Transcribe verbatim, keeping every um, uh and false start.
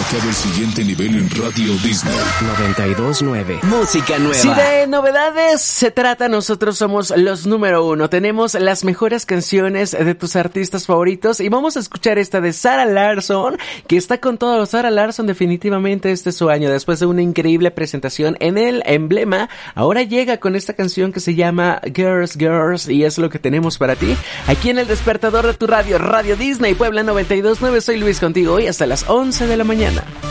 marcado el siguiente nivel en Radio Disney. noventa y dos nueve. Música nueva. Si de novedades se trata, nosotros somos los número uno. Tenemos las mejores canciones de tus artistas favoritos y vamos a escuchar esta de Zara Larsson, que está con todo. Zara Larsson, definitivamente este es su año. Después de una increíble presentación en el Emblema, ahora llega con esta canción que se llama Girls, Girls, y es lo que tenemos para ti aquí en el despertador de tu radio, Radio Disney Puebla noventa y dos nueve. Soy Luis contigo hoy hasta las once de la mañana.